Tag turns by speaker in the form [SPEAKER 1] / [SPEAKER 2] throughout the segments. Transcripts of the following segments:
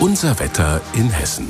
[SPEAKER 1] Unser Wetter in Hessen.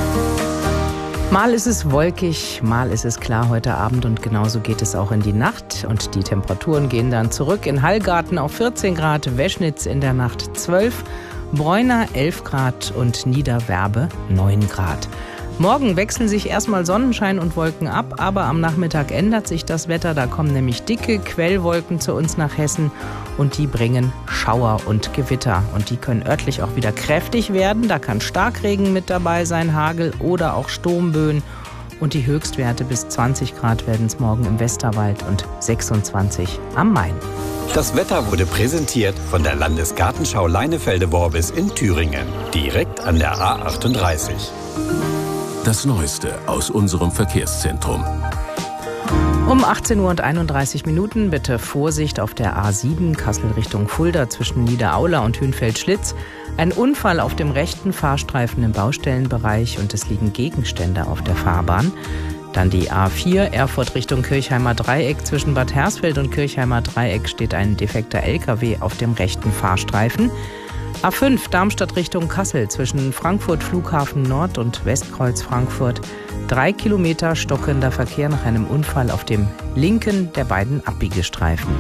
[SPEAKER 2] Mal ist es wolkig, mal ist es klar heute Abend und genauso geht es auch in die Nacht. Und die Temperaturen gehen dann zurück. In Hallgarten auf 14 Grad, Weschnitz in der Nacht 12, Bräuna 11 Grad und Niederwerbe 9 Grad. Morgen wechseln sich erstmal Sonnenschein und Wolken ab, aber am Nachmittag ändert sich das Wetter. Da kommen nämlich dicke Quellwolken zu uns nach Hessen und die bringen Schauer und Gewitter. Und die können örtlich auch wieder kräftig werden. Da kann Starkregen mit dabei sein, Hagel oder auch Sturmböen. Und die Höchstwerte bis 20 Grad werden es morgen im Westerwald und 26 am Main.
[SPEAKER 3] Das Wetter wurde präsentiert von der Landesgartenschau Leinefelde-Worbis in Thüringen, direkt an der A38.
[SPEAKER 1] Das Neueste aus unserem Verkehrszentrum.
[SPEAKER 2] Um 18 Uhr und 31 Minuten bitte Vorsicht auf der A7 Kassel Richtung Fulda zwischen Niederaula und Hünfeld-Schlitz. Ein Unfall auf dem rechten Fahrstreifen im Baustellenbereich und es liegen Gegenstände auf der Fahrbahn. Dann die A4 Erfurt Richtung Kirchheimer Dreieck. Zwischen Bad Hersfeld und Kirchheimer Dreieck steht ein defekter LKW auf dem rechten Fahrstreifen. A5 Darmstadt Richtung Kassel zwischen Frankfurt Flughafen Nord und Westkreuz Frankfurt. 3 Kilometer stockender Verkehr nach einem Unfall auf dem linken der beiden Abbiegestreifen.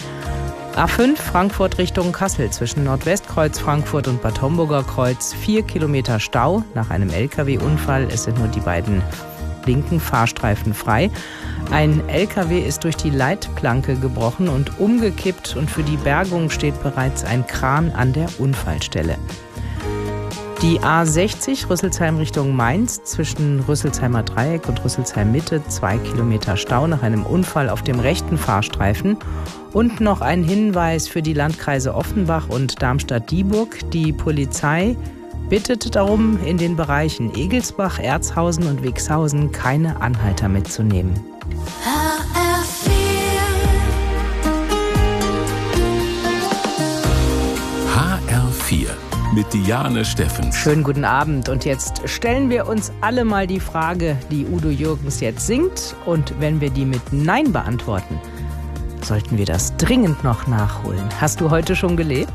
[SPEAKER 2] A5 Frankfurt Richtung Kassel zwischen Nordwestkreuz Frankfurt und Bad Homburger Kreuz. 4 Kilometer Stau nach einem LKW-Unfall. Es sind nur die beiden linken Fahrstreifen frei. Ein LKW ist durch die Leitplanke gebrochen und umgekippt und für die Bergung steht bereits ein Kran an der Unfallstelle. Die A60 Rüsselsheim Richtung Mainz zwischen Rüsselsheimer Dreieck und Rüsselsheim Mitte 2 Kilometer Stau nach einem Unfall auf dem rechten Fahrstreifen. Und noch ein Hinweis für die Landkreise Offenbach und Darmstadt-Dieburg. Die Polizei bittet darum, in den Bereichen Egelsbach, Erzhausen und Wixhausen keine Anhalter mitzunehmen.
[SPEAKER 1] HR4 mit Diane Steffens.
[SPEAKER 2] Schönen guten Abend und jetzt stellen wir uns alle mal die Frage, die Udo Jürgens jetzt singt. Und wenn wir die mit Nein beantworten, sollten wir das dringend noch nachholen. Hast du heute schon gelebt?